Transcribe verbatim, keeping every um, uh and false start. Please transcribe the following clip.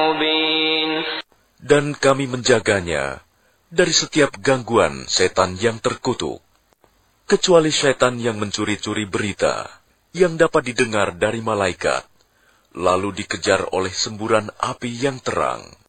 Dan kami menjaganya dari setiap gangguan setan yang terkutuk, kecuali setan yang mencuri-curi berita yang dapat didengar dari malaikat, lalu dikejar oleh semburan api yang terang.